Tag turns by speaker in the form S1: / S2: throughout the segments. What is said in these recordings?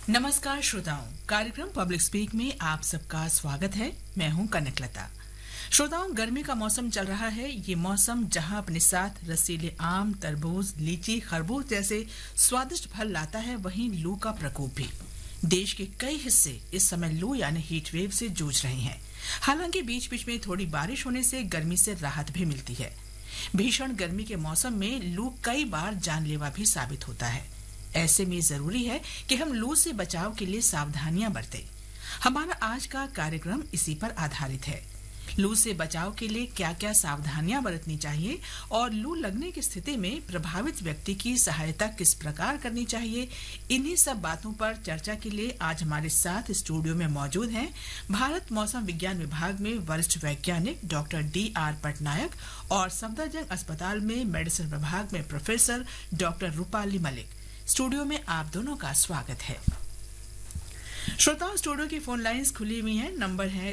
S1: नमस्कार श्रोताओं, कार्यक्रम पब्लिक स्पीक में आप सबका स्वागत है। मैं हूं कनकलता। श्रोताओं, गर्मी का मौसम चल रहा है। ये मौसम जहां अपने साथ रसीले आम, तरबूज, लीची, खरबूज जैसे स्वादिष्ट फल लाता है, वहीं लू का प्रकोप भी। देश के कई हिस्से इस समय लू यानी हीट वेव से जूझ रहे हैं। हालांकि बीच बीच में थोड़ी बारिश होने से गर्मी से राहत भी मिलती है। भीषण गर्मी के मौसम में लू कई बार जानलेवा भी साबित होता है। ऐसे में जरूरी है कि हम लू से बचाव के लिए सावधानियां बरतें। हमारा आज का कार्यक्रम इसी पर आधारित है। लू से बचाव के लिए क्या क्या सावधानियां बरतनी चाहिए और लू लगने की स्थिति में प्रभावित व्यक्ति की सहायता किस प्रकार करनी चाहिए, इन्हीं सब बातों पर चर्चा के लिए आज हमारे साथ स्टूडियो में मौजूद हैं भारत मौसम विज्ञान विभाग में वरिष्ठ वैज्ञानिक डॉक्टर D.R. पटनायक और सफदरजंग अस्पताल में मेडिसिन विभाग में professor doctor Rupali Malik. Studio में आप दोनों का स्वागत है। श्रोताओं, स्टूडियो की फोन लाइंस खुली हुई हैं। नंबर है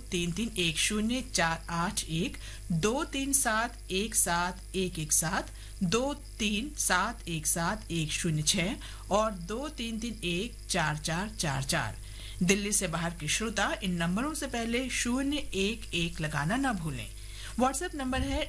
S1: 23310481, 23717117, 23717106 और 23314444। दिल्ली से बाहर के श्रोता इन नंबरों से पहले 011 लगाना न भूलें। व्हाट्सएप नंबर है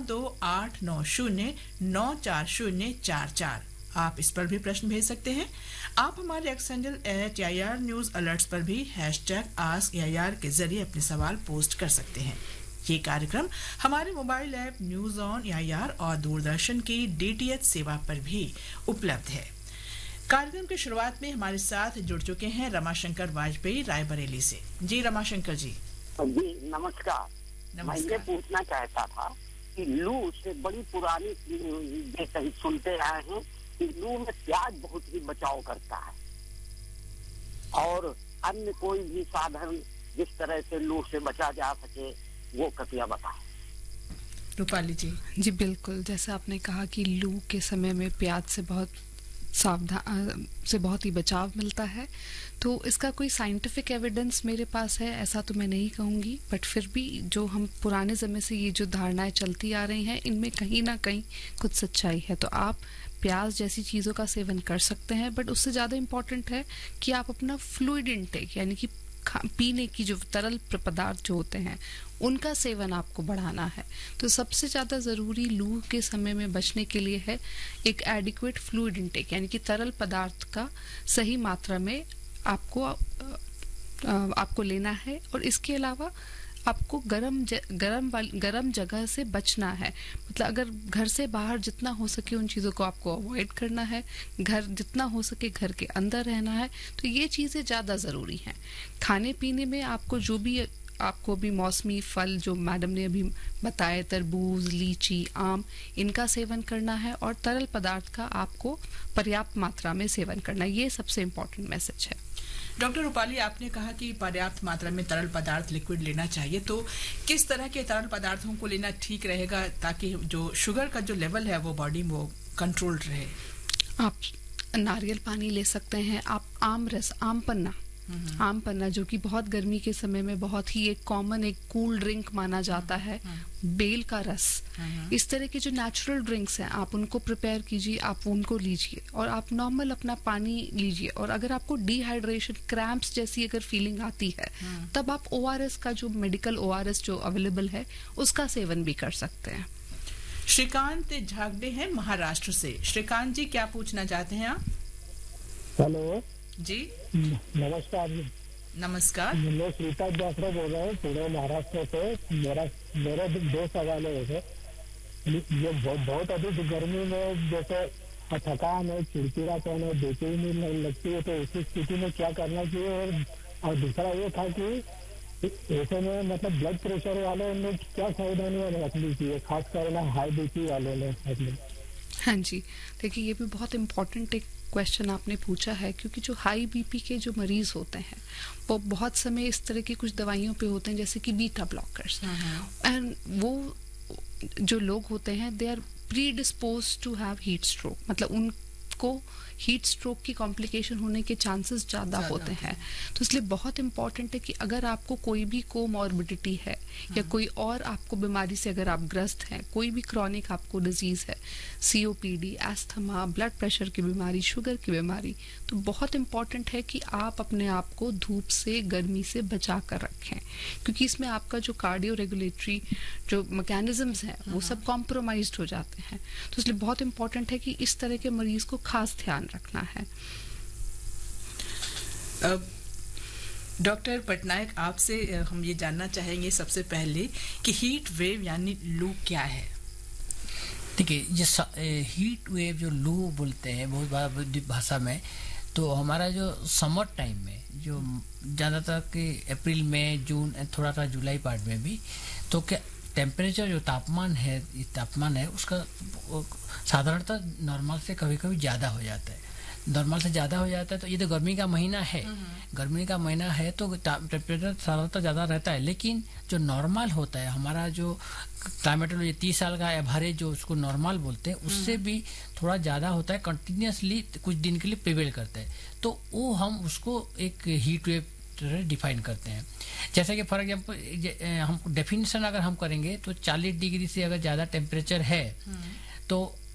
S1: 9289094044। आप इस पर भी प्रश्न भेज सकते हैं। आप हमारे x handle @AIR news alerts पर भी #AskAIR के जरिए अपने सवाल पोस्ट कर सकते हैं। ये कार्यक्रम हमारे mobile app news on AIR और दूरदर्शन की DTH सेवा पर भी उपलब्ध है। कार्यक्रम की शुरुआत में हमारे साथ जुड़ चुके हैं रमाशंकर वाजपेयी रायबरेली से। जी रमाशंकर जी।
S2: जी नमस्कार। मैं ये पूछना चाहता था कि लू से बड़ी पुरानी जैसे ही सुनते आए हैं कि लू में प्याज बहुत ही बचाव करता है, और अन्य कोई भी साधन जिस तरह से लू से बचा जा सके वो कृपया बताएं।
S1: रूपाली जी।
S3: जी बिल्कुल, जैसा आपने कहा कि लू के समय में प्याज से बहुत ही बचाव मिलता है, तो इसका कोई साइंटिफिक एविडेंस मेरे पास है ऐसा तो मैं नहीं कहूँगी, बट फिर भी जो हम पुराने समय से ये जो धारणाएं चलती आ रही हैं, इनमें कहीं ना कहीं कुछ सच्चाई है। तो आप प्याज जैसी चीज़ों का सेवन कर सकते हैं, बट उससे ज़्यादा इम्पॉर्टेंट है कि आप अपना फ्लूइड इनटेक यानी कि पीने की जो तरल पदार्थ जो होते हैं उनका सेवन आपको बढ़ाना है। तो सबसे ज़्यादा ज़रूरी लू के समय में बचने के लिए है एक एडिक्वेट फ्लूइड इनटेक यानी कि तरल पदार्थ का सही मात्रा में आपको लेना है। और इसके अलावा आपको गरम जगह से बचना है। मतलब अगर घर से बाहर जितना हो सके उन चीज़ों को आपको अवॉइड करना है, घर जितना हो सके घर के अंदर रहना है। तो ये चीज़ें ज़्यादा ज़रूरी हैं। खाने पीने में आपको भी मौसमी फल जो मैडम ने अभी बताए, तरबूज, लीची, आम, इनका सेवन करना है और तरल पदार्थ का आपको पर्याप्त मात्रा में सेवन करना है। ये सबसे इम्पोर्टेंट मैसेज है।
S1: डॉक्टर रूपाली, आपने कहा कि पर्याप्त मात्रा में तरल पदार्थ लिक्विड लेना चाहिए, तो किस तरह के तरल पदार्थों को लेना ठीक रहेगा ताकि जो शुगर का जो लेवल है वो बॉडी में वो कंट्रोल रहे?
S3: आप नारियल पानी ले सकते हैं, आप आम पन्ना जो कि बहुत गर्मी के समय में बहुत ही एक कॉमन एक कूल ड्रिंक माना जाता है, बेल का रस, इस तरह के जो नेचुरल ड्रिंक्स हैं आप उनको प्रिपेयर कीजिए, आप उनको लीजिए और आप नॉर्मल अपना पानी लीजिए। और अगर आपको डिहाइड्रेशन, क्रैम्प्स जैसी अगर फीलिंग आती है तब आप ORS का जो मेडिकल ORS जो अवेलेबल है उसका सेवन भी कर सकते हैं।
S1: श्रीकांत झागड़े हैं महाराष्ट्र से। श्रीकांत जी, क्या पूछना चाहते हैं आप?
S4: हेलो
S1: जी
S4: नमस्कार जी।
S1: नमस्कार।
S4: मैं श्रीकांत झागड़े बोल रहा हूँ पुणे महाराष्ट्र से। मेरा 2 सवाल है। ये बहुत अधिक गर्मी में जैसे थकान है, चिड़चिड़ापन है, बेचैनी लगती है, तो उस स्थिति में क्या करना चाहिए? और दूसरा ये था कि ऐसे में मतलब ब्लड प्रेशर वाले ने क्या सावधानियां रखनी चाहिए, खासकर हाई BP वालों ने?
S3: हाँ जी, देखिए ये भी बहुत इम्पोर्टेंट एक क्वेश्चन आपने पूछा है, क्योंकि जो हाई BP के जो मरीज होते हैं वो बहुत समय इस तरह की कुछ दवाइयों पे होते हैं जैसे कि बीटा ब्लॉकर्स, एंड वो जो लोग होते हैं they are pre dispose to have heat stroke. मतलब उनको हीट स्ट्रोक की कॉम्प्लिकेशन होने के चांसेस ज़्यादा होते हैं। तो इसलिए बहुत इंपॉर्टेंट है कि अगर आपको कोई भी कोमॉर्बिडिटी है या कोई और आपको बीमारी से अगर आप ग्रस्त हैं, कोई भी क्रॉनिक आपको डिजीज़ है, COPD, एस्थमा, ब्लड प्रेशर की बीमारी, शुगर की बीमारी, तो बहुत इंपॉर्टेंट है कि आप अपने आप को धूप से, गर्मी से बचा कर रखें, क्योंकि इसमें आपका जो कार्डियो रेगुलेटरी जो मैकेनिज्म्स हैं वो सब कॉम्प्रोमाइज्ड हो जाते हैं। तो इसलिए बहुत इंपॉर्टेंट है कि इस तरह के मरीज को खास ध्यान रखना है।
S1: डॉक्टर पटनायक, आपसे हम ये जानना चाहेंगे सबसे पहले कि हीट वेव यानी लू क्या है?
S5: देखिए, ये हीट वेव जो लू बोलते हैं बहुत बड़ा भाषा में, तो हमारा जो समर टाइम में जो ज़्यादातर कि अप्रैल में, जून, थोड़ा सा जुलाई पार्ट में भी, तो क्या टेम्परेचर जो तापमान है उसका साधारणतः नॉर्मल से कभी कभी ज़्यादा हो जाता है। नॉर्मल से ज़्यादा हो जाता है, तो ये तो गर्मी का महीना है, गर्मी का महीना है तो टेम्परेचर साधारणतः ज़्यादा रहता है। लेकिन जो नॉर्मल होता है हमारा जो क्लाइमेटोलॉजी 30 साल का एवरेज जो उसको नॉर्मल बोलते हैं, उससे भी थोड़ा ज़्यादा होता है, कंटिन्यूसली कुछ दिन के लिए प्रिवेल करता है, तो वो हम उसको एक हीट वेव डिफाइन करते हैं। जैसे कि फॉर एग्जांपल हम डेफिनेशन अगर हम करेंगे तो 40 डिग्री से अगर ज़्यादा टेम्परेचर है तो